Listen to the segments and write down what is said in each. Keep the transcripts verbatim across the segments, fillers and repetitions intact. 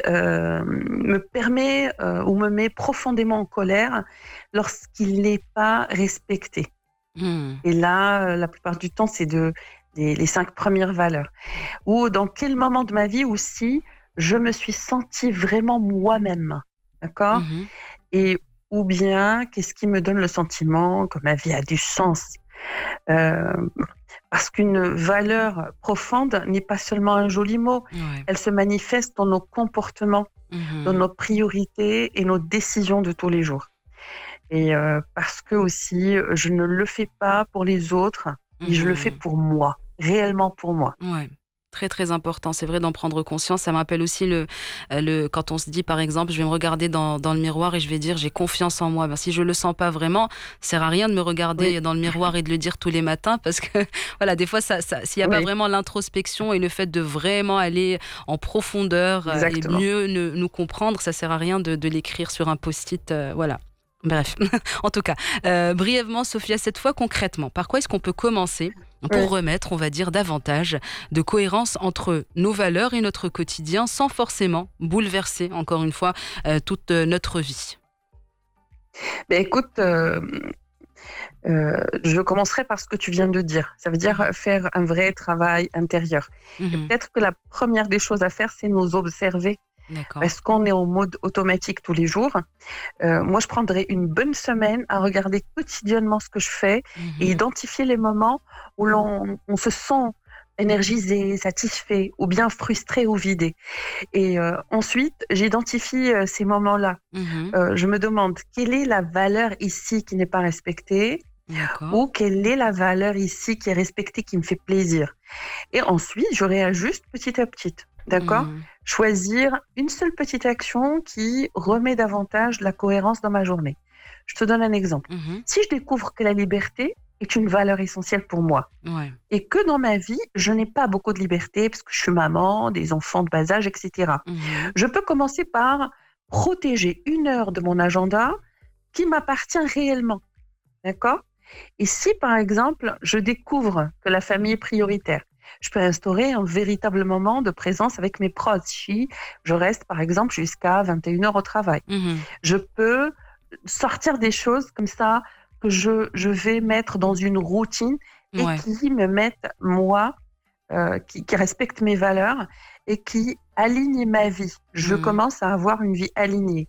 euh, me permet euh, ou me met profondément en colère lorsqu'il n'est pas respecté. Mmh. Et là, euh, la plupart du temps, c'est de, des, les cinq premières valeurs. Ou dans quel moment de ma vie aussi, je me suis sentie vraiment moi-même, d'accord? Mmh. Et ou bien, qu'est-ce qui me donne le sentiment que ma vie a du sens? Euh, Parce qu'une valeur profonde n'est pas seulement un joli mot, Ouais. elle se manifeste dans nos comportements, dans Mmh. nos priorités et nos décisions de tous les jours. Et euh, parce que aussi, je ne le fais pas pour les autres, mais je le fais Mmh. pour moi, réellement pour moi. Ouais. Très, très important. C'est vrai d'en prendre conscience. Ça m'appelle aussi le, heu, le quand on se dit, par exemple: «Je vais me regarder dans dans le miroir et je vais dire: "J'ai confiance en moi"». Ben, si je le sens pas vraiment, ça sert à rien de me Oui, regarder dans le miroir et de le dire tous les matins parce que voilà, des fois ça ça s'il y a pas oui, vraiment l'introspection et le fait de vraiment aller en profondeur, heu, et exactement. mieux ne nous comprendre, ça sert à rien de de l'écrire sur un post-it, heu, voilà. Bref, en tout cas, heu, brièvement, Sophia, cette fois concrètement, par quoi est-ce qu'on peut commencer pour Oui. remettre, on va dire, davantage de cohérence entre nos valeurs et notre quotidien sans forcément bouleverser, encore une fois, heu, toute, heu, notre vie? Ben écoute, euh, euh, je commencerai par ce que tu viens de dire. Ça veut dire Mmh. faire un vrai travail intérieur. Et Mmh. peut-être que la première des choses à faire, c'est nous observer. D'accord. Parce qu'on est en mode automatique tous les jours. Euh, moi, je prendrais une bonne semaine à regarder quotidiennement ce que je fais et Mmh. identifier les moments où l'on on se sent énergisé, satisfait ou bien frustré ou vidé. Et euh, ensuite, j'identifie euh, ces moments-là. Mmh. Euh, je me demande quelle est la valeur ici qui n'est pas respectée D'accord. ou quelle est la valeur ici qui est respectée, qui me fait plaisir. Et ensuite, je réajuste petit à petit. D'accord? Mmh. Choisir une seule petite action qui remet davantage la cohérence dans ma journée. Je te donne un exemple. Mmh. Si je découvre que la liberté est une valeur essentielle pour moi Ouais. et que dans ma vie, je n'ai pas beaucoup de liberté parce que je suis maman, des enfants de bas âge, et cetera, Mmh. je peux commencer par protéger une heure de mon agenda qui m'appartient réellement. D'accord? Et si, par exemple, je découvre que la famille est prioritaire, je peux instaurer un véritable moment de présence avec mes proches si je reste, par exemple, jusqu'à vingt et une heures au travail. Mmh. Je peux sortir des choses comme ça que je, je vais mettre dans une routine et Ouais. qui me mettent, moi, euh, qui, qui respectent mes valeurs et qui alignent ma vie. Je Mmh. commence à avoir une vie alignée.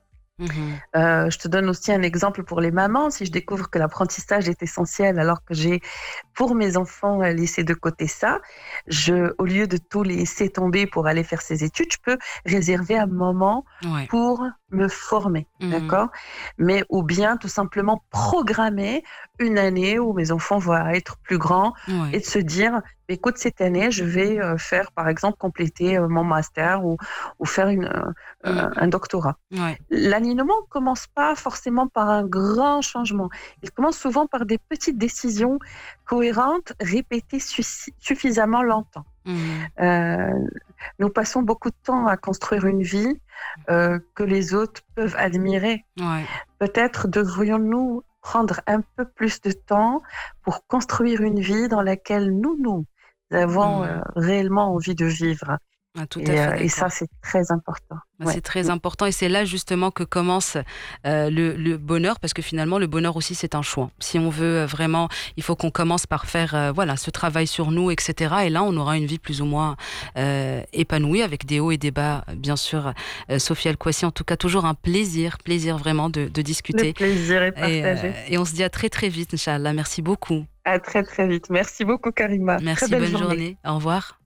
Mmh. Euh, je te donne aussi un exemple pour les mamans. Si je découvre que l'apprentissage est essentiel alors que j'ai, pour mes enfants, euh, laissé de côté ça, je, au lieu de tout laisser tomber pour aller faire ses études, je peux réserver un moment Ouais. pour me former, Mmh. d'accord? Mais ou bien tout simplement programmer une année où mes enfants vont être plus grands et Ouais. de se dire, écoute, cette année, je vais euh, faire, par exemple, compléter euh, mon master ou, ou faire une, euh, Mmh. un doctorat. Ouais. L'alignement ne commence pas forcément par un grand changement. Il commence souvent par des petites décisions cohérentes, répétées su- suffisamment longtemps. Mmh. Euh, Nous passons beaucoup de temps à construire une vie euh, que les autres peuvent admirer. Ouais. Peut-être devrions-nous prendre un peu plus de temps pour construire une vie dans laquelle nous, nous avons euh, Mmh. réellement envie de vivre. Ah, tout à Et, fait euh, et ça, d'accord. c'est très important. Bah, Ouais. c'est très important et c'est là justement que commence, heu, le le bonheur parce que finalement le bonheur aussi c'est un choix. Si on veut, heu, vraiment, il faut qu'on commence par faire, heu, voilà, ce travail sur nous et cetera et là on aura une vie plus ou moins, heu, épanouie avec des hauts et des bas, bien sûr. Heu, Sophia El Kouassi, en tout cas toujours un plaisir, plaisir vraiment de de Le discuter plaisir est et heu partagé. et on se dit à très, très vite inch'Allah. Merci beaucoup. À très très vite. Merci beaucoup Karima. Très Merci, belle bonne journée. journée. Au revoir.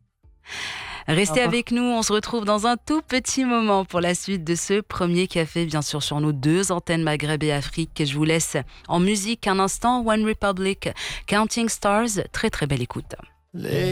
Au Restez revoir. avec nous, on se retrouve dans un tout petit moment pour la suite de ce premier café, bien sûr, sur nos deux antennes Maghreb et Afrique. Je vous laisse en musique un instant, One Republic, Counting Stars, très très belle écoute.